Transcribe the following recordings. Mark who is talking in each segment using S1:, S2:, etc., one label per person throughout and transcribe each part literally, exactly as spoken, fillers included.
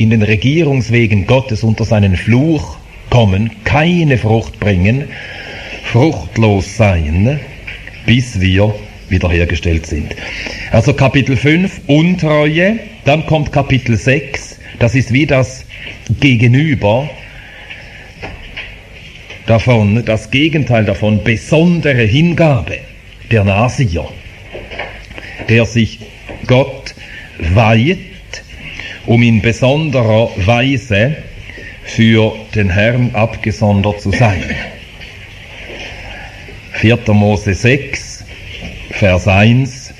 S1: in den Regierungswegen Gottes unter seinen Fluch kommen, keine Frucht bringen, fruchtlos sein, bis wir wiederhergestellt sind. Also Kapitel fünf, Untreue, dann kommt Kapitel sechs, das ist wie das Gegenüber davon, das Gegenteil davon, besondere Hingabe, der Nasier, der sich Gott weiht, um in besonderer Weise für den Herrn abgesondert zu sein. vierter Mose sechs, Vers eins.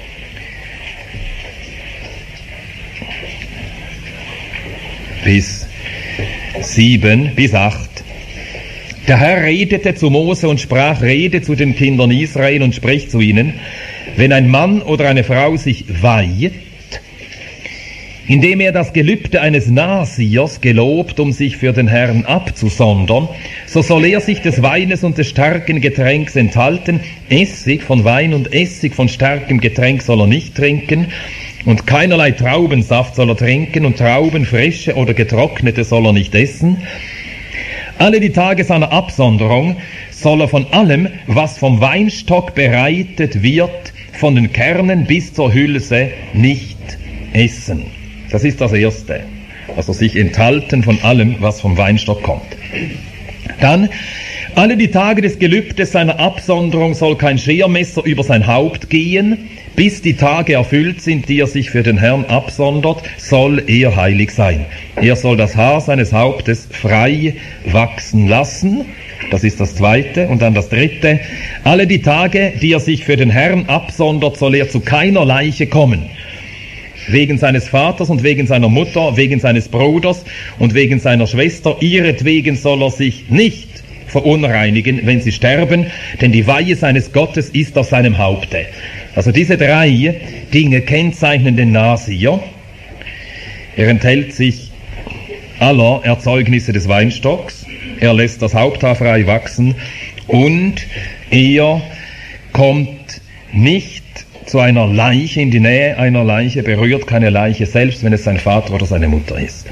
S1: Bis sieben, bis acht. Der Herr redete zu Mose und sprach, rede zu den Kindern Israel und spricht zu ihnen, wenn ein Mann oder eine Frau sich weiht, indem er das Gelübde eines Nasiers gelobt, um sich für den Herrn abzusondern, so soll er sich des Weines und des starken Getränks enthalten, Essig von Wein und Essig von starkem Getränk soll er nicht trinken, und keinerlei Traubensaft soll er trinken, und Trauben, frische oder getrocknete, soll er nicht essen. Alle die Tage seiner Absonderung soll er von allem, was vom Weinstock bereitet wird, von den Kernen bis zur Hülse, nicht essen. Das ist das Erste. Also sich enthalten von allem, was vom Weinstock kommt. Dann, alle die Tage des Gelübdes seiner Absonderung soll kein Schermesser über sein Haupt gehen, bis die Tage erfüllt sind, die er sich für den Herrn absondert, soll er heilig sein. Er soll das Haar seines Hauptes frei wachsen lassen. Das ist das Zweite. Und dann das Dritte. Alle die Tage, die er sich für den Herrn absondert, soll er zu keiner Leiche kommen. Wegen seines Vaters und wegen seiner Mutter, wegen seines Bruders und wegen seiner Schwester, ihretwegen soll er sich nicht verunreinigen, wenn sie sterben, denn die Weihe seines Gottes ist auf seinem Haupte. Also diese drei Dinge kennzeichnen den Nasier. Er enthält sich aller Erzeugnisse des Weinstocks, er lässt das Haupthaar frei wachsen und er kommt nicht zu einer Leiche, in die Nähe einer Leiche, berührt keine Leiche, selbst wenn es sein Vater oder seine Mutter ist.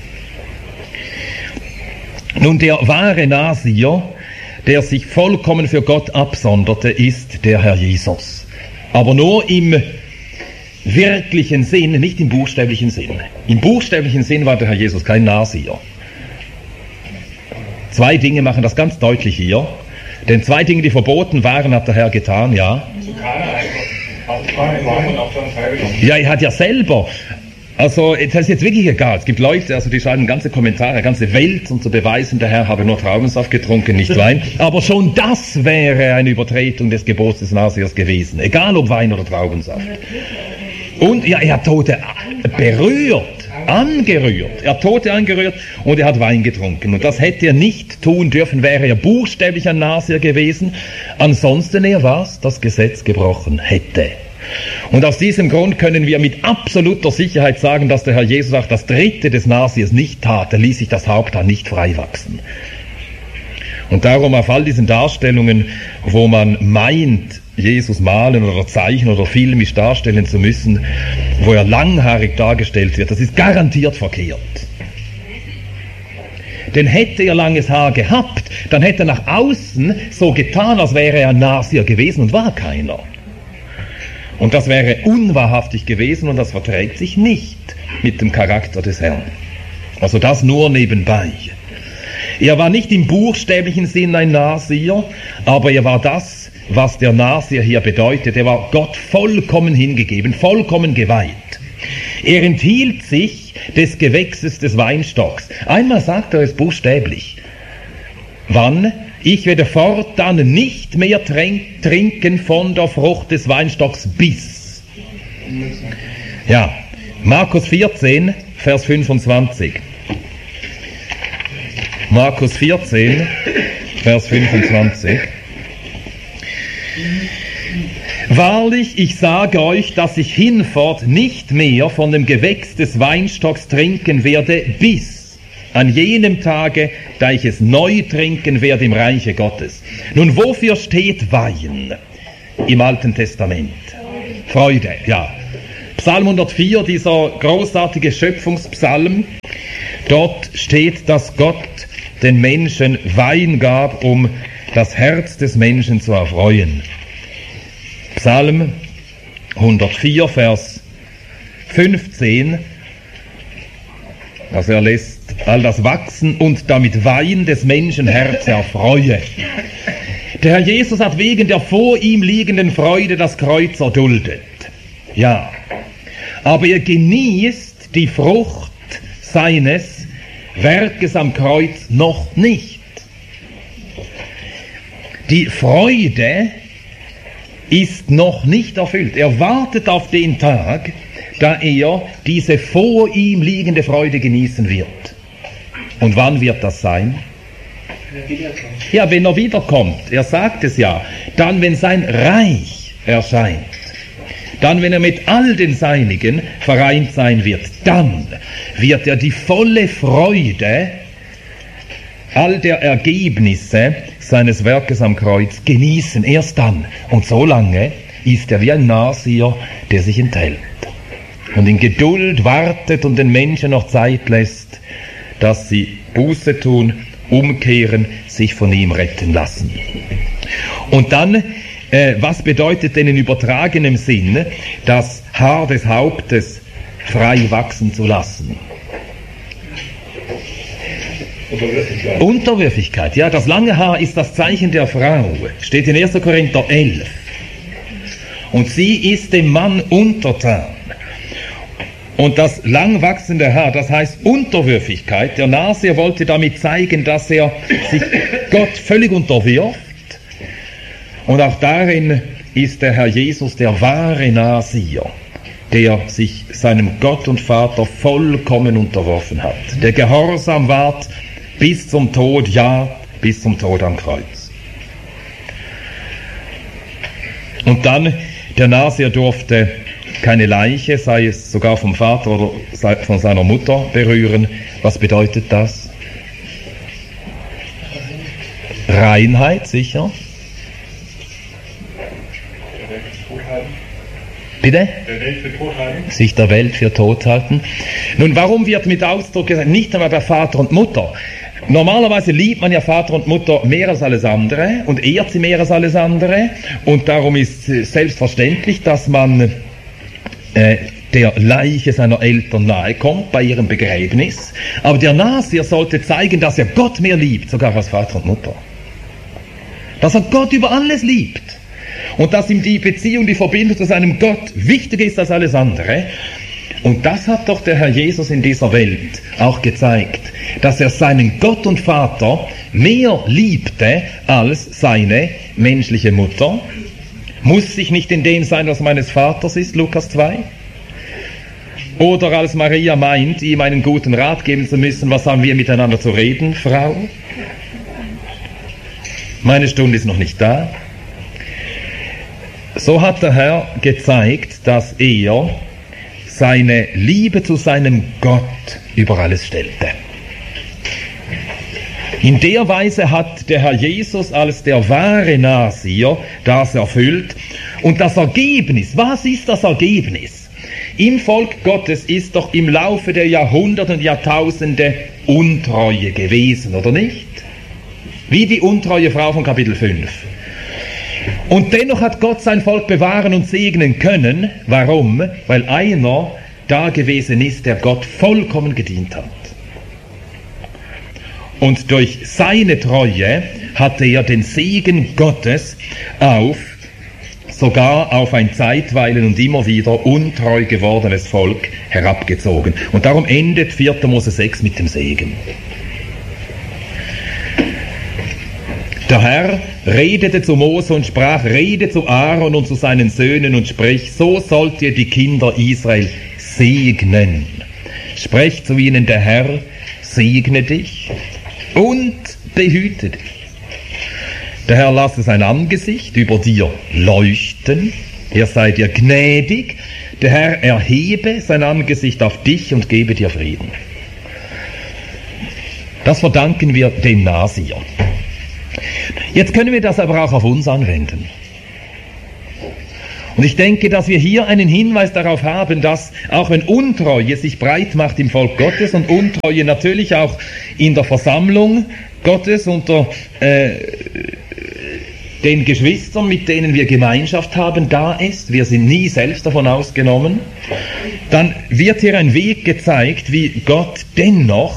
S1: Nun, der wahre Nasier, der sich vollkommen für Gott absonderte, ist der Herr Jesus. Aber nur im wirklichen Sinn, nicht im buchstäblichen Sinn. Im buchstäblichen Sinn war der Herr Jesus kein Nasier. Zwei Dinge machen das ganz deutlich hier. Denn zwei Dinge, die verboten waren, hat der Herr getan, ja. Ja, er hat ja selber, also das ist jetzt wirklich egal, es gibt Leute, also die schreiben ganze Kommentare, ganze Welt, um zu beweisen, der Herr habe nur Traubensaft getrunken, nicht Wein, aber schon das wäre eine Übertretung des Gebots des Nasiers gewesen, egal ob Wein oder Traubensaft. Und ja, er hat Tote berührt, angerührt, er hat Tote angerührt und er hat Wein getrunken. Und das hätte er nicht tun dürfen, wäre er buchstäblich ein Nasier gewesen, ansonsten er was das Gesetz gebrochen hätte. Und aus diesem Grund können wir mit absoluter Sicherheit sagen, dass der Herr Jesus auch das dritte des Nasiers nicht tat, er ließ sich das Haupthaar nicht frei wachsen. Und darum auf all diesen Darstellungen, wo man meint, Jesus malen oder zeichnen oder filmisch darstellen zu müssen, wo er langhaarig dargestellt wird, das ist garantiert verkehrt. Denn hätte er langes Haar gehabt, dann hätte er nach außen so getan, als wäre er ein Nasier gewesen und war keiner. Und das wäre unwahrhaftig gewesen und das verträgt sich nicht mit dem Charakter des Herrn. Also das nur nebenbei. Er war nicht im buchstäblichen Sinn ein Nasier, aber er war das, was der Nasier hier bedeutet. Er war Gott vollkommen hingegeben, vollkommen geweiht. Er enthielt sich des Gewächses des Weinstocks. Einmal sagt er es buchstäblich. Wann? Ich werde fortan nicht mehr trink, trinken von der Frucht des Weinstocks bis. Ja, Markus vierzehn, Vers fünfundzwanzig. Markus vierzehn, Vers fünfundzwanzig. Wahrlich, ich sage euch, dass ich hinfort nicht mehr von dem Gewächs des Weinstocks trinken werde, bis an jenem Tage, da ich es neu trinken werde im Reiche Gottes. Nun, wofür steht Wein im Alten Testament? Freude, ja. Psalm hundertvier, dieser großartige Schöpfungspsalm, Dort steht, dass Gott den Menschen Wein gab, um das Herz des Menschen zu erfreuen. Psalm hundertvier, Vers fünfzehn, also er lässt all das wachsen und damit Wein des Menschen Herz erfreue. Der Herr Jesus hat wegen der vor ihm liegenden Freude das Kreuz erduldet. Ja, aber er genießt die Frucht seines Werkes am Kreuz noch nicht. Die Freude ist noch nicht erfüllt. Er wartet auf den Tag, da er diese vor ihm liegende Freude genießen wird. Und wann wird das sein? Ja, wenn er wiederkommt. Er sagt es ja. Dann, wenn sein Reich erscheint. Dann, wenn er mit all den Seinigen vereint sein wird. Dann wird er die volle Freude all der Ergebnisse seines Werkes am Kreuz genießen. Erst dann. Und so lange ist er wie ein Nasier, der sich enthält. Und in Geduld wartet und den Menschen noch Zeit lässt, dass sie Buße tun, umkehren, sich von ihm retten lassen. Und dann, äh, was bedeutet denn in übertragenem Sinn, das Haar des Hauptes frei wachsen zu lassen? Unterwürfigkeit. Unterwürfigkeit, ja, das lange Haar ist das Zeichen der Frau, steht in erster Korinther elf. Und sie ist dem Mann untertan. Und das lang wachsende Haar, das heißt Unterwürfigkeit. Der Nasier wollte damit zeigen, dass er sich Gott völlig unterwirft. Und auch darin ist der Herr Jesus der wahre Nasier, der sich seinem Gott und Vater vollkommen unterworfen hat. Der gehorsam ward bis zum Tod, ja, bis zum Tod am Kreuz. Und dann, der Nasier durfte keine Leiche, sei es sogar vom Vater oder von seiner Mutter, berühren. Was bedeutet das? Reinheit, sicher. Bitte? Der Welt für tot halten. Sich der Welt für tot halten. Nun, warum wird mit Ausdruck gesagt, nicht einmal bei Vater und Mutter? Normalerweise liebt man ja Vater und Mutter mehr als alles andere und ehrt sie mehr als alles andere. Und darum ist selbstverständlich, dass man äh, der Leiche seiner Eltern nahe kommt bei ihrem Begräbnis. Aber der Nasier sollte zeigen, dass er Gott mehr liebt, sogar als Vater und Mutter. Dass er Gott über alles liebt. Und dass ihm die Beziehung, die Verbindung zu seinem Gott wichtiger ist als alles andere. Und das hat doch der Herr Jesus in dieser Welt auch gezeigt, dass er seinen Gott und Vater mehr liebte als seine menschliche Mutter. Muss ich nicht in dem sein, was meines Vaters ist, Lukas zwei? Oder als Maria meint, ihm einen guten Rat geben zu müssen, was haben wir miteinander zu reden, Frau? Meine Stunde ist noch nicht da. So hat der Herr gezeigt, dass er seine Liebe zu seinem Gott über alles stellte. In der Weise hat der Herr Jesus als der wahre Nasier das erfüllt. Und das Ergebnis, was ist das Ergebnis? Im Volk Gottes ist doch im Laufe der Jahrhunderte und Jahrtausende Untreue gewesen, oder nicht? Wie die untreue Frau von Kapitel fünf. Und dennoch hat Gott sein Volk bewahren und segnen können. Warum? Weil einer da gewesen ist, der Gott vollkommen gedient hat. Und durch seine Treue hatte er den Segen Gottes auf, sogar auf ein zeitweilen und immer wieder untreu gewordenes Volk herabgezogen. Und darum endet vierter Mose sechs mit dem Segen. Der Herr redete zu Mose und sprach, rede zu Aaron und zu seinen Söhnen und sprich, so sollt ihr die Kinder Israel segnen. Sprecht zu ihnen, der Herr segne dich und behüte dich. Der Herr lasse sein Angesicht über dir leuchten, er sei dir gnädig, der Herr erhebe sein Angesicht auf dich und gebe dir Frieden. Das verdanken wir dem Nasier. Jetzt können wir das aber auch auf uns anwenden. Und ich denke, dass wir hier einen Hinweis darauf haben, dass auch wenn Untreue sich breit macht im Volk Gottes und Untreue natürlich auch in der Versammlung Gottes unter äh, den Geschwistern, mit denen wir Gemeinschaft haben, da ist, wir sind nie selbst davon ausgenommen, dann wird hier ein Weg gezeigt, wie Gott dennoch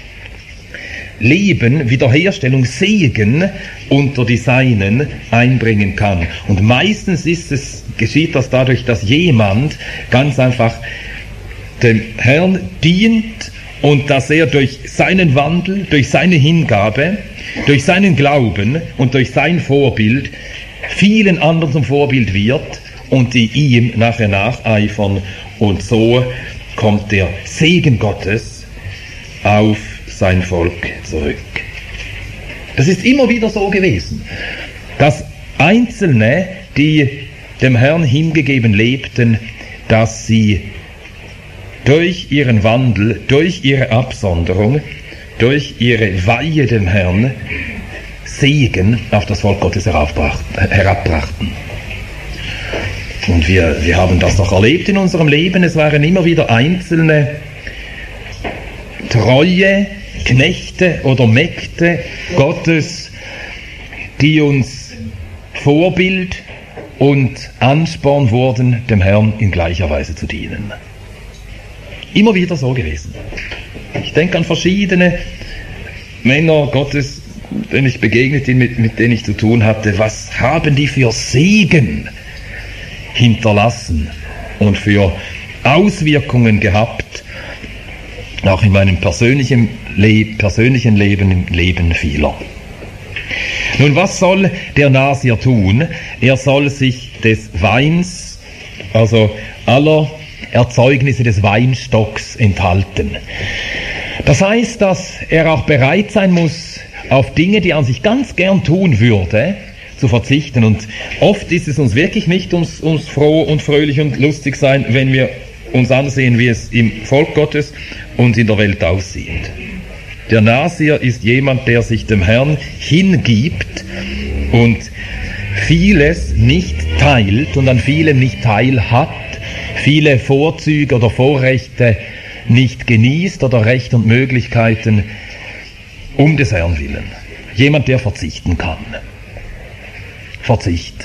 S1: Leben, Wiederherstellung, Segen unter die Seinen einbringen kann. Und meistens ist es, geschieht das dadurch, dass jemand ganz einfach dem Herrn dient und dass er durch seinen Wandel, durch seine Hingabe, durch seinen Glauben und durch sein Vorbild vielen anderen zum Vorbild wird und die ihm nachher nacheifern. Und so kommt der Segen Gottes auf sein Volk zurück. Das ist immer wieder so gewesen, dass Einzelne, die dem Herrn hingegeben lebten, dass sie durch ihren Wandel, durch ihre Absonderung, durch ihre Weihe dem Herrn Segen auf das Volk Gottes herabbrachten. Und wir, wir haben das doch erlebt in unserem Leben. Es waren immer wieder einzelne treue Knechte oder Mägde Gottes, die uns Vorbild und Ansporn wurden, dem Herrn in gleicher Weise zu dienen. Immer wieder so gewesen. Ich denke an verschiedene Männer Gottes, denen ich begegnet bin, mit, mit denen ich zu tun hatte. Was haben die für Segen hinterlassen und für Auswirkungen gehabt, auch in meinem persönlichen, Le- persönlichen Leben, im Leben vieler. Nun, was soll der Nasier tun? Er soll sich des Weins, also aller Erzeugnisse des Weinstocks enthalten. Das heißt, dass er auch bereit sein muss, auf Dinge, die er an sich ganz gern tun würde, zu verzichten. Und oft ist es uns wirklich nicht ums, ums froh und fröhlich und lustig sein, wenn wir uns ansehen, wie es im Volk Gottes und in der Welt aussieht. Der Nasier ist jemand, der sich dem Herrn hingibt und vieles nicht teilt und an vielem nicht teilhat, viele Vorzüge oder Vorrechte nicht genießt oder Rechte und Möglichkeiten um des Herrn willen. Jemand, der verzichten kann. Verzicht.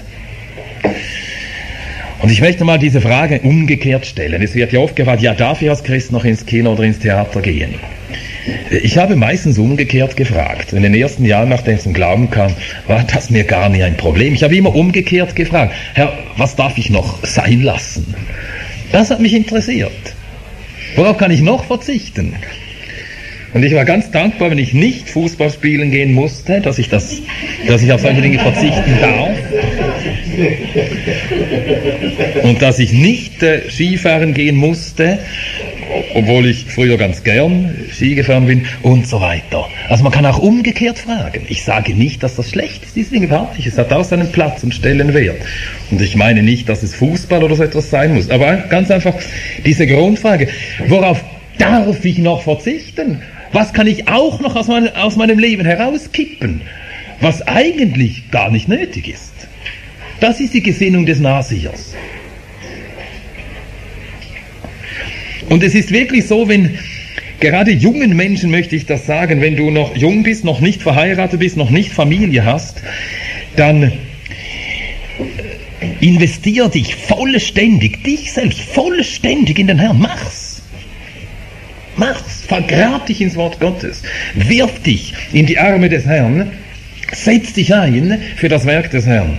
S1: Und ich möchte mal diese Frage umgekehrt stellen. Es wird ja oft gefragt, ja, darf ich als Christ noch ins Kino oder ins Theater gehen? Ich habe meistens umgekehrt gefragt. In den ersten Jahren, nachdem ich zum Glauben kam, war das mir gar nicht ein Problem. Ich habe immer umgekehrt gefragt, Herr, was darf ich noch sein lassen? Das hat mich interessiert. Worauf kann ich noch verzichten? Und ich war ganz dankbar, wenn ich nicht Fußball spielen gehen musste, dass ich, das, dass ich auf solche Dinge verzichten darf. Und dass ich nicht äh, Skifahren gehen musste, obwohl ich früher ganz gern Ski gefahren bin und so weiter. Also man kann auch umgekehrt fragen. Ich sage nicht, dass das schlecht ist, diese Dinge überhaupt nicht. Es hat auch seinen Platz und Stellenwert. Und ich meine nicht, dass es Fußball oder so etwas sein muss. Aber ganz einfach diese Grundfrage, worauf darf ich noch verzichten? Was kann ich auch noch aus, mein, aus meinem Leben herauskippen, was eigentlich gar nicht nötig ist? Das ist die Gesinnung des Nasiers. Und es ist wirklich so, wenn gerade jungen Menschen, möchte ich das sagen, wenn du noch jung bist, noch nicht verheiratet bist, noch nicht Familie hast, dann investier dich vollständig, dich selbst vollständig in den Herrn. Mach's. Mach's. Vergrab dich ins Wort Gottes. Wirf dich in die Arme des Herrn. Setz dich ein für das Werk des Herrn.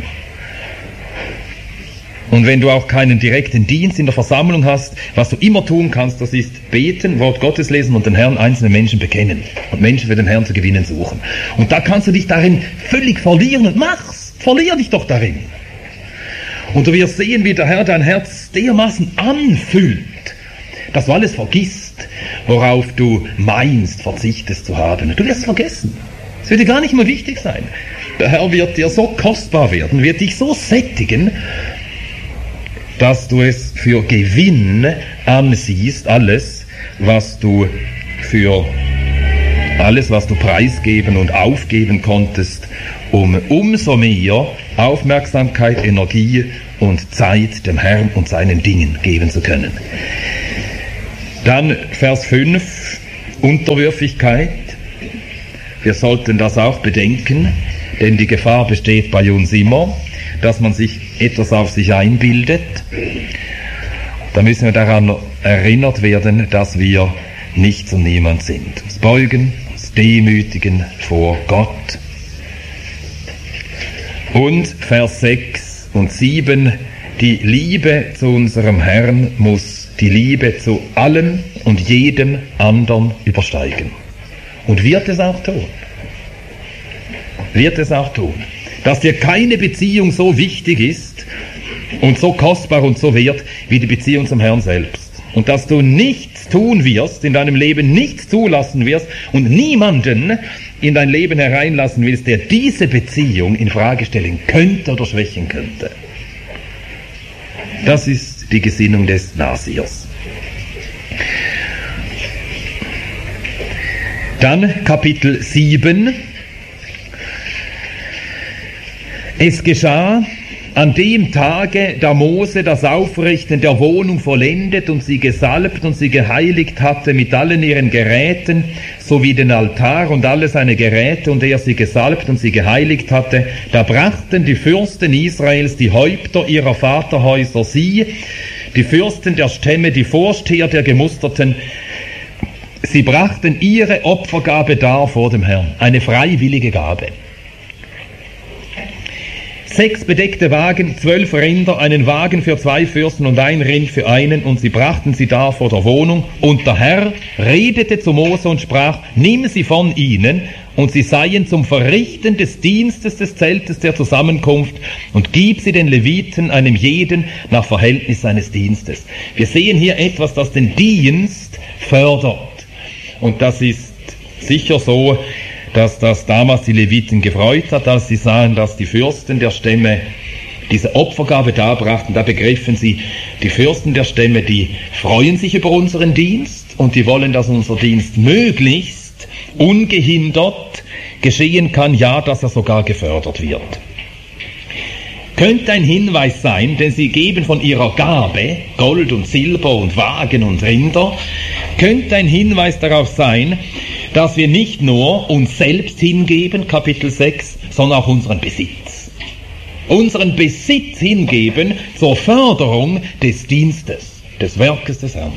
S1: Und wenn du auch keinen direkten Dienst in der Versammlung hast, was du immer tun kannst, das ist beten, Wort Gottes lesen und den Herrn einzelne Menschen bekennen und Menschen für den Herrn zu gewinnen suchen. Und da kannst du dich darin völlig verlieren und mach's. Verlier dich doch darin. Und du wirst sehen, wie der Herr dein Herz dermaßen anfüllt, dass du alles vergisst, worauf du meinst, verzichtest zu haben. Du wirst es vergessen. Es wird dir gar nicht mehr wichtig sein. Der Herr wird dir so kostbar werden, wird dich so sättigen, dass du es für Gewinn ansiehst, alles, was du für alles, was du preisgeben und aufgeben konntest, um umso mehr Aufmerksamkeit, Energie und Zeit dem Herrn und seinen Dingen geben zu können. Dann Vers fünf, Unterwürfigkeit. Wir sollten das auch bedenken, denn die Gefahr besteht bei uns immer, dass man sich etwas auf sich einbildet. Da müssen wir daran erinnert werden, dass wir nichts und niemand sind. Uns beugen, uns demütigen vor Gott. Und Vers sechs und sieben, die Liebe zu unserem Herrn muss die Liebe zu allem und jedem anderen übersteigen. Und wird es auch tun. Wird es auch tun. Dass dir keine Beziehung so wichtig ist und so kostbar und so wert wie die Beziehung zum Herrn selbst. Und dass du nichts tun wirst, in deinem Leben nichts zulassen wirst und niemanden in dein Leben hereinlassen willst, der diese Beziehung in Frage stellen könnte oder schwächen könnte. Das ist die Gesinnung des Nasiers. Dann Kapitel sieben. Es geschah an dem Tage, da Mose das Aufrichten der Wohnung vollendet und sie gesalbt und sie geheiligt hatte mit allen ihren Geräten, sowie den Altar und alle seine Geräte, und er sie gesalbt und sie geheiligt hatte, da brachten die Fürsten Israels, die Häupter ihrer Vaterhäuser, sie, die Fürsten der Stämme, die Vorsteher der Gemusterten, sie brachten ihre Opfergabe dar vor dem Herrn, eine freiwillige Gabe. Sechs bedeckte Wagen, zwölf Rinder, einen Wagen für zwei Fürsten und ein Rind für einen, und sie brachten sie dar vor der Wohnung. Und der Herr redete zu Mose und sprach, nimm sie von ihnen, und sie seien zum Verrichten des Dienstes des Zeltes der Zusammenkunft, und gib sie den Leviten, einem jeden, nach Verhältnis seines Dienstes. Wir sehen hier etwas, das den Dienst fördert. Und das ist sicher so, dass das damals die Leviten gefreut hat, als sie sahen, dass die Fürsten der Stämme diese Opfergabe darbrachten. Da begriffen sie, die Fürsten der Stämme, die freuen sich über unseren Dienst und die wollen, dass unser Dienst möglichst ungehindert geschehen kann, ja, dass er sogar gefördert wird. Könnte ein Hinweis sein, denn sie geben von ihrer Gabe, Gold und Silber und Wagen und Rinder, könnte ein Hinweis darauf sein, dass wir nicht nur uns selbst hingeben, Kapitel sechs, sondern auch unseren Besitz. Unseren Besitz hingeben zur Förderung des Dienstes, des Werkes des Herrn.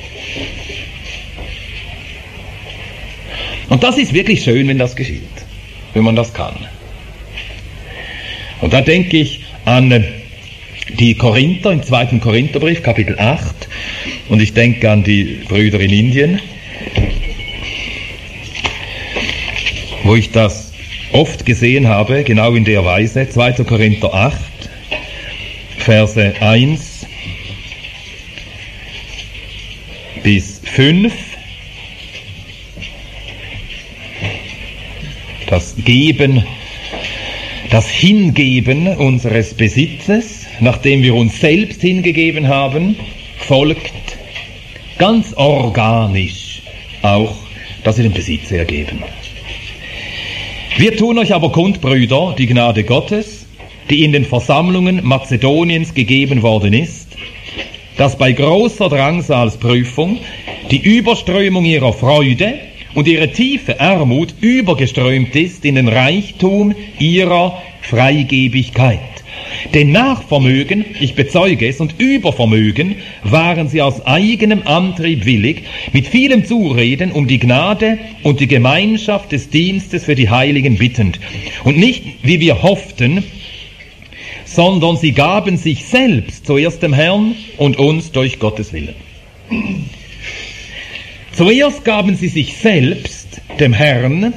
S1: Und das ist wirklich schön, wenn das geschieht, wenn man das kann. Und da denke ich an die Korinther im zweiten Korintherbrief, Kapitel acht, und ich denke an die Brüder in Indien, wo ich das oft gesehen habe, genau in der Weise. zweiter Korinther acht, Verse eins bis fünf. Das Geben, das Hingeben unseres Besitzes, nachdem wir uns selbst hingegeben haben, folgt ganz organisch auch, dass wir den Besitz hergeben. Wir tun euch aber kund, Brüder, die Gnade Gottes, die in den Versammlungen Mazedoniens gegeben worden ist, dass bei großer Drangsalsprüfung die Überströmung ihrer Freude und ihre tiefe Armut übergeströmt ist in den Reichtum ihrer Freigebigkeit. Denn nach Vermögen, ich bezeuge es, und Übervermögen waren sie aus eigenem Antrieb willig, mit vielem Zureden um die Gnade und die Gemeinschaft des Dienstes für die Heiligen bittend. Und nicht, wie wir hofften, sondern sie gaben sich selbst zuerst dem Herrn und uns durch Gottes Willen. Zuerst gaben sie sich selbst dem Herrn,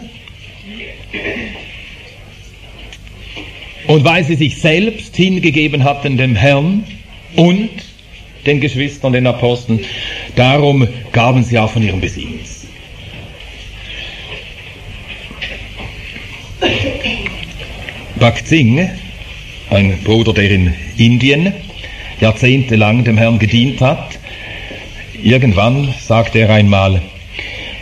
S1: und weil sie sich selbst hingegeben hatten dem Herrn und den Geschwistern, den Aposteln, darum gaben sie auch von ihrem Besitz. Bhakt Singh, ein Bruder, der in Indien jahrzehntelang dem Herrn gedient hat, irgendwann sagte er einmal,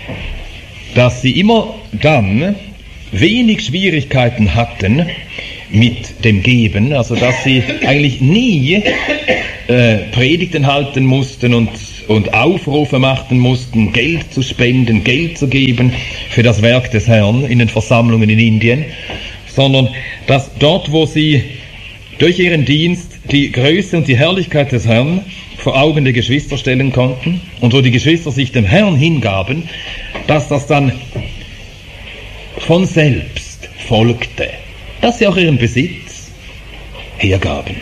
S1: dass sie immer dann wenig Schwierigkeiten hatten, mit dem Geben, also dass sie eigentlich nie äh, Predigten halten mussten und, und Aufrufe machen mussten, Geld zu spenden, Geld zu geben für das Werk des Herrn in den Versammlungen in Indien, sondern dass dort, wo sie durch ihren Dienst die Größe und die Herrlichkeit des Herrn vor Augen der Geschwister stellen konnten und wo die Geschwister sich dem Herrn hingaben, dass das dann von selbst folgte, dass sie auch ihren Besitz hergaben.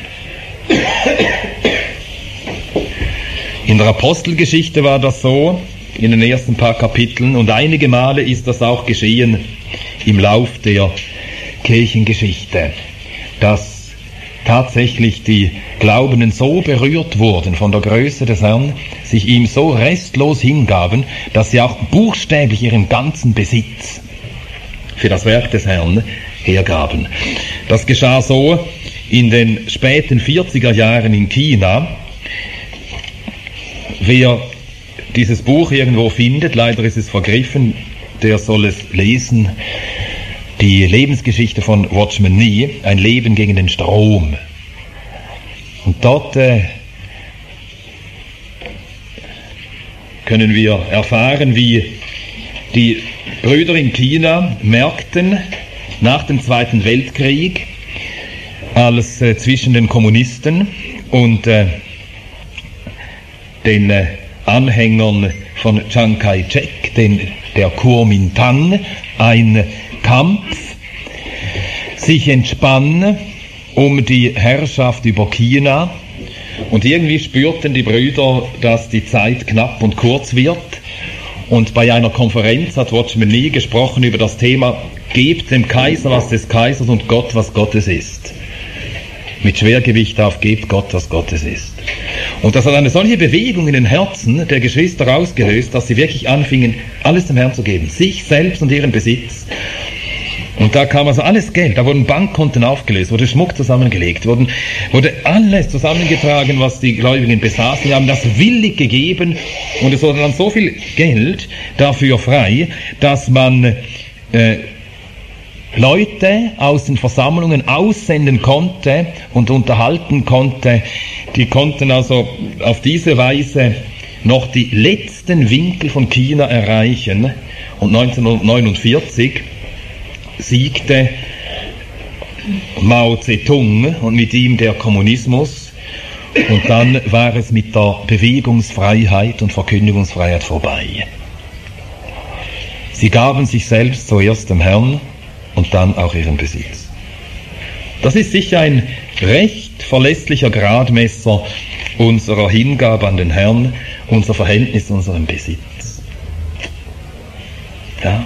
S1: In der Apostelgeschichte war das so, in den ersten paar Kapiteln, und einige Male ist das auch geschehen im Lauf der Kirchengeschichte, dass tatsächlich die Glaubenden so berührt wurden von der Größe des Herrn, sich ihm so restlos hingaben, dass sie auch buchstäblich ihren ganzen Besitz für das Werk des Herrn hergaben. Das geschah so in den späten vierziger Jahren in China. Wer dieses Buch irgendwo findet, leider ist es vergriffen, der soll es lesen. Die Lebensgeschichte von Watchman Nee, ein Leben gegen den Strom. Und dort äh, können wir erfahren, wie die Brüder in China merkten nach dem Zweiten Weltkrieg, als äh, zwischen den Kommunisten und äh, den äh, Anhängern von Chiang Kai-shek, den, der Kuomintang, ein Kampf sich entspann um die Herrschaft über China, und irgendwie spürten die Brüder, dass die Zeit knapp und kurz wird, und bei einer Konferenz hat Watchman Nee gesprochen über das Thema: Gebt dem Kaiser, was des Kaisers, und Gott, was Gottes ist. Mit Schwergewicht auf: Gebt Gott, was Gottes ist. Und das hat eine solche Bewegung in den Herzen der Geschwister ausgelöst, dass sie wirklich anfingen, alles dem Herrn zu geben, sich selbst und ihren Besitz. Und da kam also alles Geld, da wurden Bankkonten aufgelöst, wurde Schmuck zusammengelegt, wurden, wurde alles zusammengetragen, was die Gläubigen besaßen. Sie haben das willig gegeben, und es wurde dann so viel Geld dafür frei, dass man äh, Leute aus den Versammlungen aussenden konnte und unterhalten konnte. Die konnten also auf diese Weise noch die letzten Winkel von China erreichen. Und neunzehnhundertneunundvierzig siegte Mao Zedong und mit ihm der Kommunismus, und dann war es mit der Bewegungsfreiheit und Verkündigungsfreiheit vorbei. Sie gaben sich selbst zuerst dem Herrn und dann auch ihren Besitz. Das ist sicher ein recht verlässlicher Gradmesser unserer Hingabe an den Herrn, unser Verhältnis zu unserem Besitz. Ja.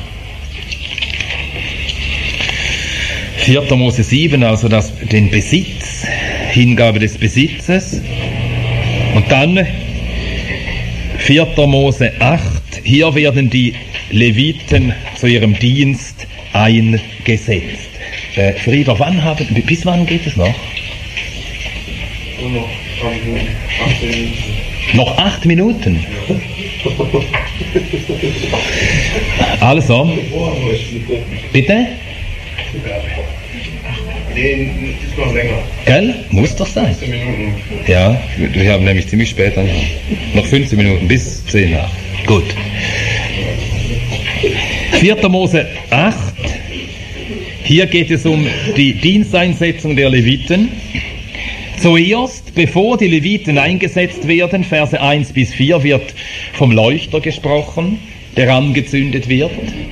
S1: vierter Mose sieben, also das, den Besitz, Hingabe des Besitzes. Und dann vierter Mose acht, hier werden die Leviten zu ihrem Dienst eingesetzt. Äh, Frieder, wann haben, bis wann geht es noch?
S2: Noch acht Minuten.
S1: Noch acht Minuten? Also, bitte?
S2: Nee, ist noch länger.
S1: Gell? Muss doch sein.
S2: fünfzehn Minuten.
S1: Ja, wir haben nämlich ziemlich spät an. Noch fünfzehn Minuten, bis zehn nach. Gut. vierter Mose acht. Hier geht es um die Diensteinsetzung der Leviten. Zuerst, bevor die Leviten eingesetzt werden, Verse eins bis vier, wird vom Leuchter gesprochen, der angezündet wird.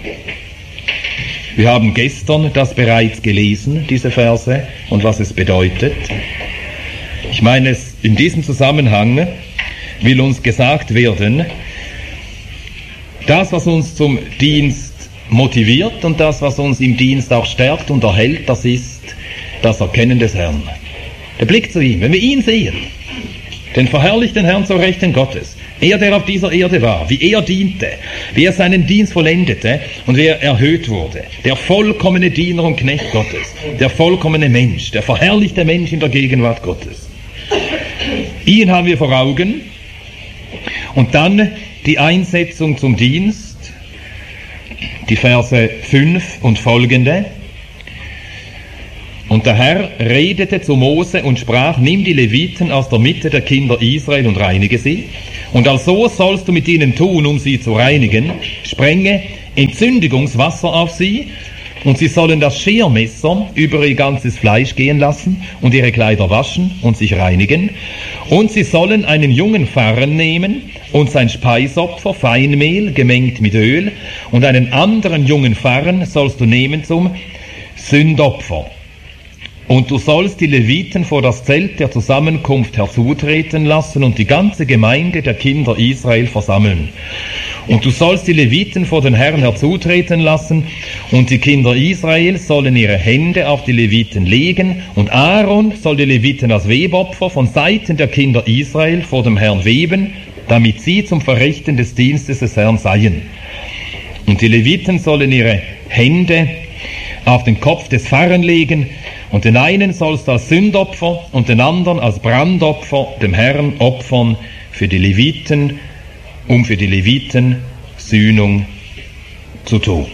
S1: Wir haben gestern das bereits gelesen, diese Verse, und was es bedeutet. Ich meine, es, in diesem Zusammenhang will uns gesagt werden, das, was uns zum Dienst motiviert und das, was uns im Dienst auch stärkt und erhält, das ist das Erkennen des Herrn. Der Blick zu ihm, wenn wir ihn sehen, den verherrlichten Herrn zur Rechten Gottes, er, der auf dieser Erde war, wie er diente, wie er seinen Dienst vollendete und wie er erhöht wurde, der vollkommene Diener und Knecht Gottes, der vollkommene Mensch, der verherrlichte Mensch in der Gegenwart Gottes. Ihn haben wir vor Augen, und dann die Einsetzung zum Dienst, die Verse fünf und folgende. Und der Herr redete zu Mose und sprach, nimm die Leviten aus der Mitte der Kinder Israel und reinige sie. Und also sollst du mit ihnen tun, um sie zu reinigen. Sprenge Entzündigungswasser auf sie, und sie sollen das Schermesser über ihr ganzes Fleisch gehen lassen und ihre Kleider waschen und sich reinigen. Und sie sollen einen jungen Farren nehmen und sein Speisopfer, Feinmehl, gemengt mit Öl, und einen anderen jungen Farren sollst du nehmen zum Sündopfer. Und du sollst die Leviten vor das Zelt der Zusammenkunft herzutreten lassen und die ganze Gemeinde der Kinder Israel versammeln. Und du sollst die Leviten vor den Herrn herzutreten lassen, und die Kinder Israel sollen ihre Hände auf die Leviten legen, und Aaron soll die Leviten als Webopfer von Seiten der Kinder Israel vor dem Herrn weben, damit sie zum Verrichten des Dienstes des Herrn seien. Und die Leviten sollen ihre Hände auf den Kopf des Pfarrers legen, und den einen sollst du als Sündopfer und den anderen als Brandopfer dem Herrn opfern für die Leviten, um für die Leviten Sühnung zu tun.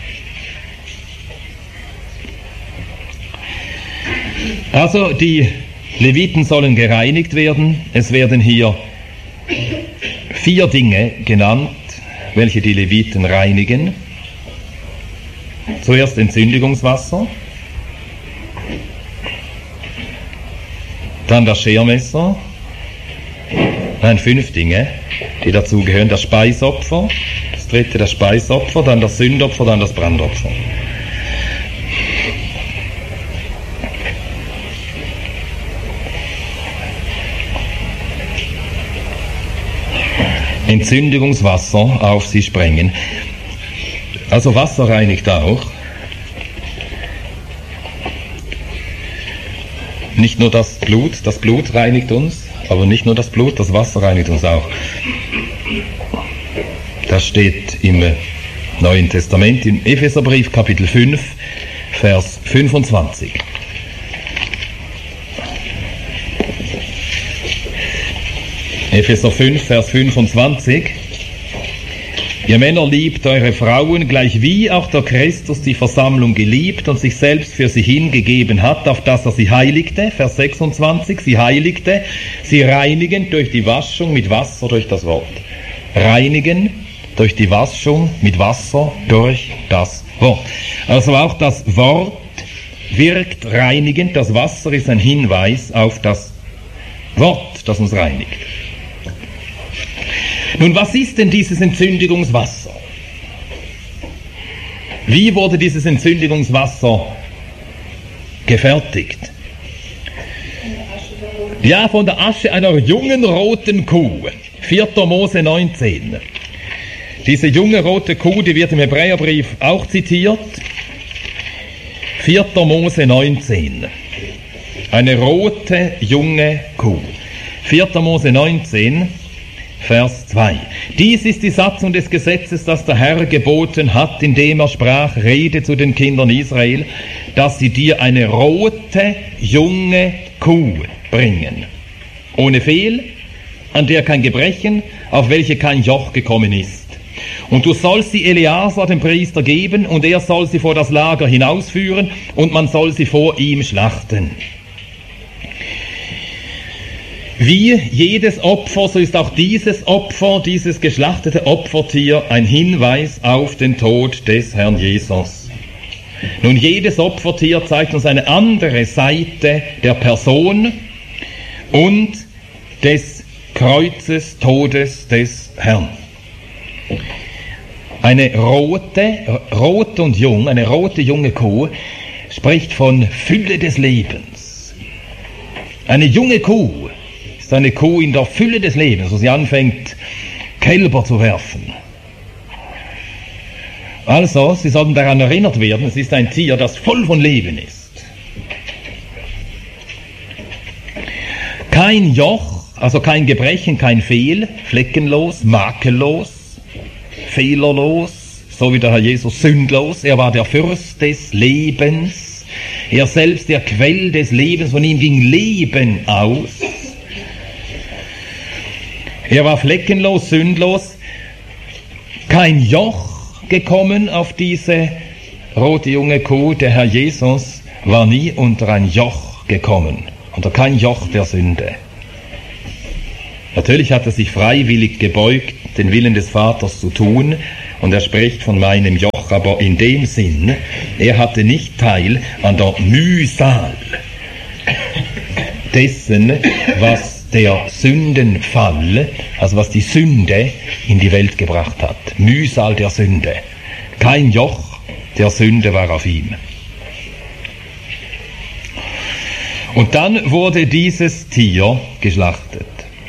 S1: Also die Leviten sollen gereinigt werden. Es werden hier vier Dinge genannt, welche die Leviten reinigen. Zuerst Entzündigungswasser, dann das Schermesser, nein, fünf Dinge, die dazugehören: das Speisopfer, das dritte das Speisopfer, dann das Sündopfer, dann das Brandopfer. Entzündigungswasser auf sie sprengen. Also Wasser reinigt auch. Nicht nur das Blut, das Blut reinigt uns, aber nicht nur das Blut, das Wasser reinigt uns auch. Das steht im Neuen Testament, im Epheserbrief Kapitel fünf, Vers fünfundzwanzig. Epheser fünf, Vers fünfundzwanzig. Ihr Männer liebt eure Frauen, gleich wie auch der Christus die Versammlung geliebt und sich selbst für sie hingegeben hat, auf dass er sie heiligte, Vers sechsundzwanzig, sie heiligte, sie reinigen durch die Waschung mit Wasser durch das Wort. Reinigen durch die Waschung mit Wasser durch das Wort. Also auch das Wort wirkt reinigend, das Wasser ist ein Hinweis auf das Wort, das uns reinigt. Nun, was ist denn dieses Entzündigungswasser? Wie wurde dieses Entzündigungswasser gefertigt? Ja, von der Asche einer jungen roten Kuh. vierter Mose neunzehn. Diese junge rote Kuh, die wird im Hebräerbrief auch zitiert. vierter Mose neunzehn. Eine rote junge Kuh. vierter Mose neunzehn. Vers zwei. Dies ist die Satzung des Gesetzes, das der Herr geboten hat, indem er sprach, rede zu den Kindern Israel, dass sie dir eine rote, junge Kuh bringen. Ohne Fehl, an der kein Gebrechen, auf welche kein Joch gekommen ist. Und du sollst sie Eleazar, dem Priester, geben, und er soll sie vor das Lager hinausführen, und man soll sie vor ihm schlachten. Wie jedes Opfer, so ist auch dieses Opfer, dieses geschlachtete Opfertier ein Hinweis auf den Tod des Herrn Jesus. Nun, jedes Opfertier zeigt uns eine andere Seite der Person und des Kreuzes, Todes des Herrn. Eine rote, rot und jung, eine rote junge Kuh spricht von Fülle des Lebens. Eine junge Kuh ist eine Kuh in der Fülle des Lebens, wo sie anfängt, Kälber zu werfen. Also, Sie sollten daran erinnert werden, es ist ein Tier, das voll von Leben ist. Kein Joch, also kein Gebrechen, kein Fehl, fleckenlos, makellos, fehlerlos, so wie der Herr Jesus sündlos. Er war der Fürst des Lebens, er selbst der Quell des Lebens, von ihm ging Leben aus. Er war fleckenlos, sündlos, kein Joch gekommen auf diese rote junge Kuh. Der Herr Jesus war nie unter ein Joch gekommen, unter kein Joch der Sünde. Natürlich hat er sich freiwillig gebeugt, den Willen des Vaters zu tun, und er spricht von meinem Joch, aber in dem Sinn, er hatte nicht Teil an der Mühsal dessen, was der Sündenfall, also was die Sünde in die Welt gebracht hat. Mühsal der Sünde. Kein Joch der Sünde war auf ihm. Und dann wurde dieses Tier geschlachtet.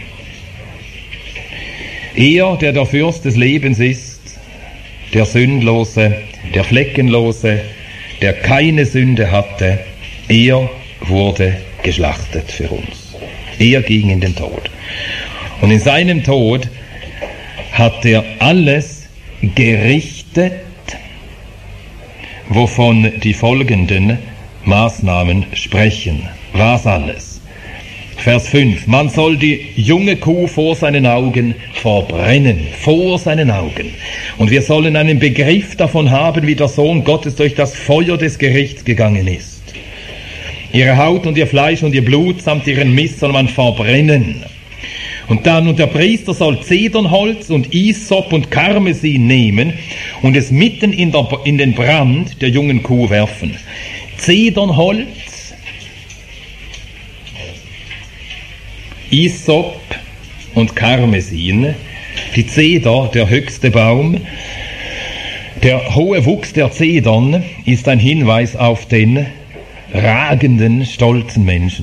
S1: Er, der der Fürst des Lebens ist, der Sündlose, der Fleckenlose, der keine Sünde hatte, er wurde geschlachtet für uns. Er ging in den Tod. Und in seinem Tod hat er alles gerichtet, wovon die folgenden Maßnahmen sprechen. Was alles? Vers fünf. Man soll die junge Kuh vor seinen Augen verbrennen. Vor seinen Augen. Und wir sollen einen Begriff davon haben, wie der Sohn Gottes durch das Feuer des Gerichts gegangen ist. Ihre Haut und ihr Fleisch und ihr Blut samt ihren Mist soll man verbrennen. Und dann, und der Priester soll Zedernholz und Isop und Karmesin nehmen und es mitten in, der, in den Brand der jungen Kuh werfen. Zedernholz, Isop und Karmesin, die Zeder, der höchste Baum. Der hohe Wuchs der Zedern ist ein Hinweis auf den ragenden, stolzen Menschen.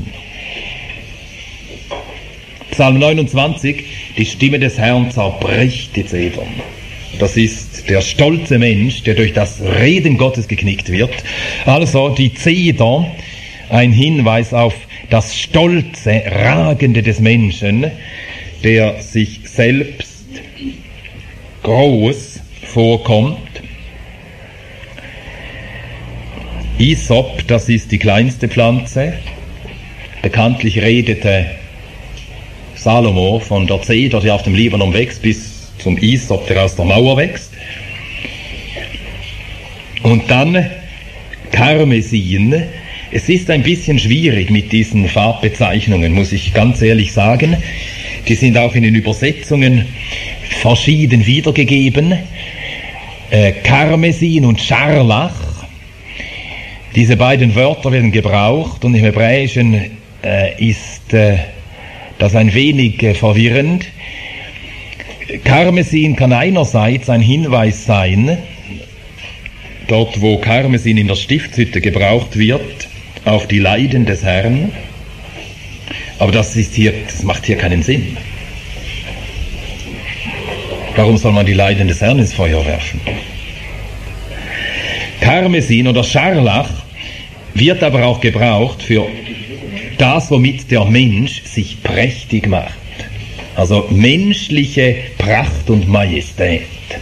S1: Psalm neunundzwanzig, die Stimme des Herrn zerbricht die Zedern. Das ist der stolze Mensch, der durch das Reden Gottes geknickt wird. Also die Zeder, ein Hinweis auf das stolze, ragende des Menschen, der sich selbst groß vorkommt. Isop, das ist die kleinste Pflanze. Bekanntlich redete Salomo von der Zeder, die auf dem Libanon wächst, bis zum Isop, der aus der Mauer wächst. Und dann Karmesin. Es ist ein bisschen schwierig mit diesen Farbbezeichnungen, muss ich ganz ehrlich sagen. Die sind auch in den Übersetzungen verschieden wiedergegeben. Äh, Karmesin und Scharlach. Diese beiden Wörter werden gebraucht und im Hebräischen äh, ist äh, das ein wenig äh, verwirrend. Karmesin kann einerseits ein Hinweis sein, dort wo Karmesin in der Stiftshütte gebraucht wird, auf die Leiden des Herrn, aber das ist hier, das macht hier keinen Sinn. Warum soll man die Leiden des Herrn ins Feuer werfen? Karmesin oder Scharlach wird aber auch gebraucht für das, womit der Mensch sich prächtig macht. Also menschliche Pracht und Majestät.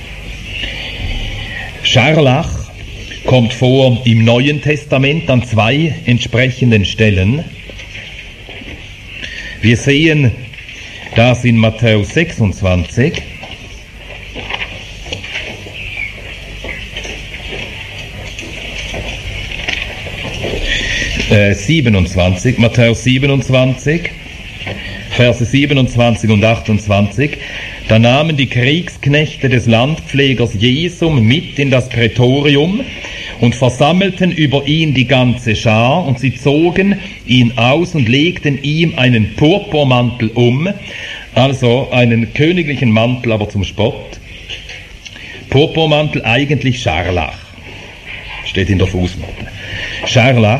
S1: Scharlach kommt vor im Neuen Testament an zwei entsprechenden Stellen. Wir sehen das in Matthäus sechsundzwanzig. Äh, siebenundzwanzig, Matthäus siebenundzwanzig, Verse siebenundzwanzig und achtundzwanzig. Da nahmen die Kriegsknechte des Landpflegers Jesum mit in das Prätorium und versammelten über ihn die ganze Schar, und sie zogen ihn aus und legten ihm einen Purpurmantel um, also einen königlichen Mantel, aber zum Spott. Purpurmantel, eigentlich Scharlach, steht in der Fußnote. Scharlach,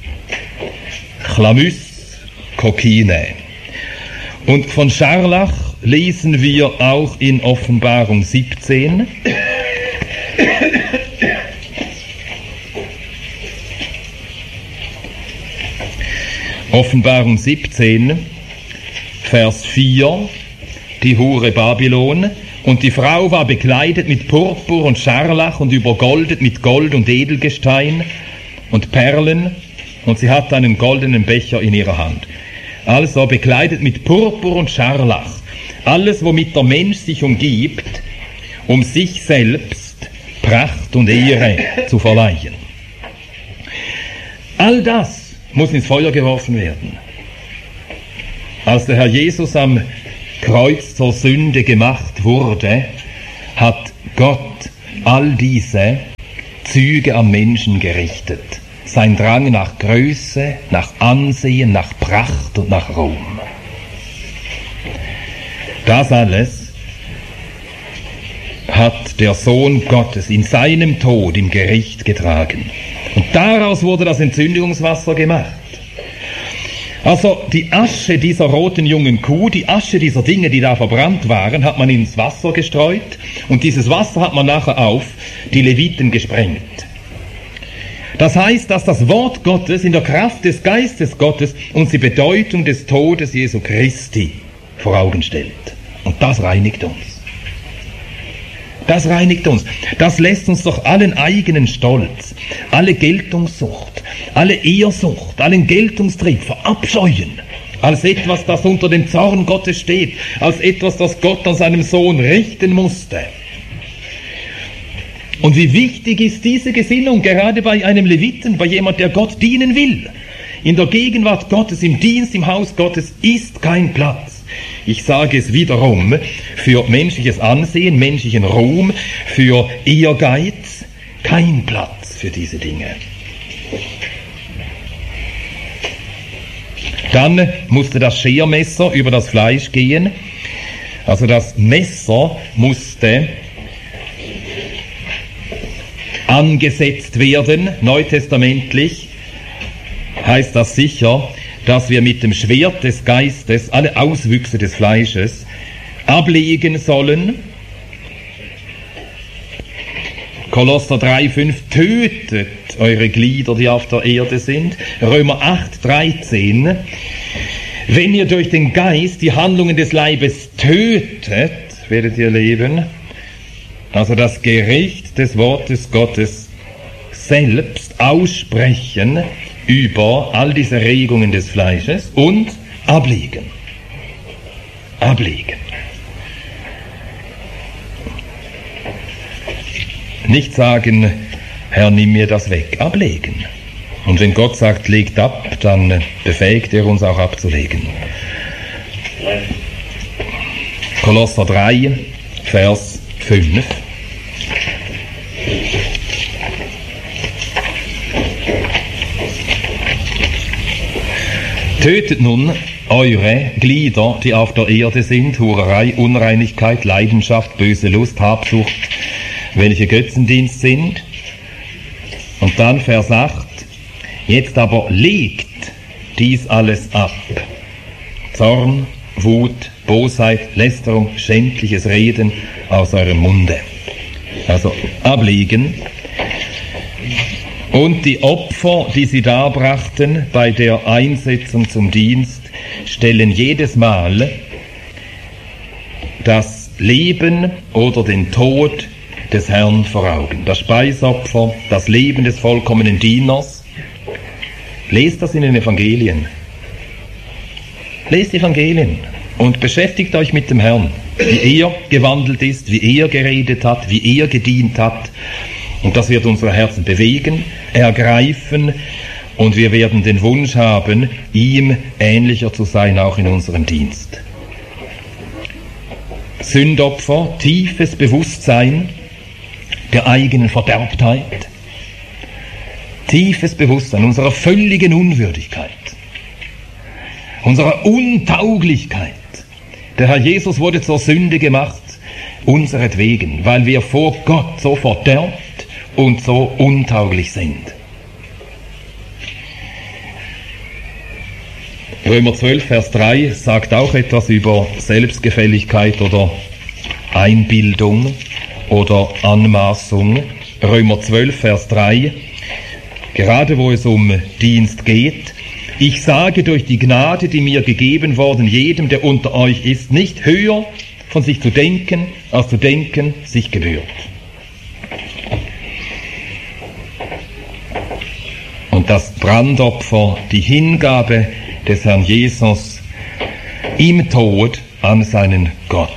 S1: Chlamys, Kokine. Und von Scharlach lesen wir auch in Offenbarung siebzehn. Offenbarung siebzehn, Vers vier, die Hure Babylon. Und die Frau war bekleidet mit Purpur und Scharlach und übergoldet mit Gold und Edelgestein und Perlen, und sie hatte einen goldenen Becher in ihrer Hand. Also bekleidet mit Purpur und Scharlach. Alles, womit der Mensch sich umgibt, um sich selbst Pracht und Ehre zu verleihen. All das muss ins Feuer geworfen werden. Als der Herr Jesus am Kreuz zur Sünde gemacht wurde, hat Gott all diese Züge am Menschen gerichtet. Sein Drang nach Größe, nach Ansehen, nach Pracht und nach Ruhm. Das alles hat der Sohn Gottes in seinem Tod im Gericht getragen. Und daraus wurde das Entzündungswasser gemacht. Also die Asche dieser roten jungen Kuh, die Asche dieser Dinge, die da verbrannt waren, hat man ins Wasser gestreut und dieses Wasser hat man nachher auf die Leviten gesprengt. Das heißt, dass das Wort Gottes in der Kraft des Geistes Gottes uns die Bedeutung des Todes Jesu Christi vor Augen stellt. Und das reinigt uns. Das reinigt uns. Das lässt uns doch allen eigenen Stolz, alle Geltungssucht, alle Ehrsucht, allen Geltungstrieb verabscheuen, als etwas, das unter dem Zorn Gottes steht, als etwas, das Gott an seinem Sohn richten musste. Und wie wichtig ist diese Gesinnung, gerade bei einem Leviten, bei jemand, der Gott dienen will. In der Gegenwart Gottes, im Dienst, im Haus Gottes ist kein Platz. Ich sage es wiederum, für menschliches Ansehen, menschlichen Ruhm, für Ehrgeiz, kein Platz für diese Dinge. Dann musste das Schermesser über das Fleisch gehen. Also das Messer musste angesetzt werden, neutestamentlich heißt das sicher, dass wir mit dem Schwert des Geistes alle Auswüchse des Fleisches ablegen sollen. Kolosser drei, fünf, tötet eure Glieder, die auf der Erde sind. Römer acht, dreizehn, wenn ihr durch den Geist die Handlungen des Leibes tötet, werdet ihr leben. Also das Gericht des Wortes Gottes selbst aussprechen über all diese Regungen des Fleisches und ablegen. Ablegen. Nicht sagen, Herr, nimm mir das weg. Ablegen. Und wenn Gott sagt, legt ab, dann befähigt er uns auch abzulegen. Kolosser drei, Vers fünf. Tötet nun eure Glieder, die auf der Erde sind, Hurerei, Unreinigkeit, Leidenschaft, böse Lust, Habsucht, welche Götzendienst sind. Und dann Vers acht, jetzt aber legt dies alles ab. Zorn, Wut, Bosheit, Lästerung, schändliches Reden aus eurem Munde. Also ablegen. Und die Opfer, die sie darbrachten bei der Einsetzung zum Dienst, stellen jedes Mal das Leben oder den Tod des Herrn vor Augen. Das Speisopfer, das Leben des vollkommenen Dieners. Lest das in den Evangelien. Lest die Evangelien und beschäftigt euch mit dem Herrn, wie er gewandelt ist, wie er geredet hat, wie er gedient hat. Und das wird unsere Herzen bewegen, ergreifen und wir werden den Wunsch haben, ihm ähnlicher zu sein, auch in unserem Dienst. Sündopfer, tiefes Bewusstsein der eigenen Verderbtheit, tiefes Bewusstsein unserer völligen Unwürdigkeit, unserer Untauglichkeit. Der Herr Jesus wurde zur Sünde gemacht, unseretwegen, weil wir vor Gott so verderbt und so untauglich sind. Römer zwölf, Vers drei sagt auch etwas über Selbstgefälligkeit oder Einbildung oder Anmaßung. Römer zwölf, Vers drei, gerade wo es um Dienst geht. Ich sage durch die Gnade, die mir gegeben worden, jedem, der unter euch ist, nicht höher von sich zu denken, als zu denken sich gebührt. Und das Brandopfer, die Hingabe des Herrn Jesus im Tod an seinen Gott,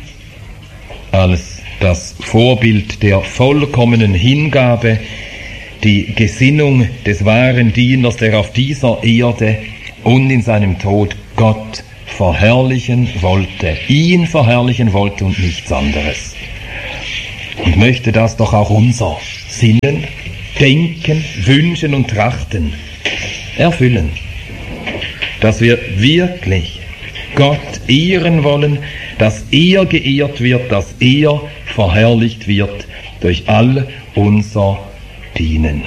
S1: als das Vorbild der vollkommenen Hingabe die Gesinnung des wahren Dieners, der auf dieser Erde und in seinem Tod Gott verherrlichen wollte, ihn verherrlichen wollte und nichts anderes. Und möchte das doch auch unser Sinnen, Denken, Wünschen und Trachten erfüllen, dass wir wirklich Gott ehren wollen, dass er geehrt wird, dass er verherrlicht wird durch all unser Dienen.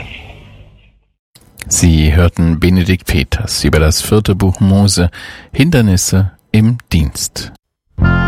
S3: Sie hörten Benedikt Peters über das vierte Buch Mose, Hindernisse im Dienst.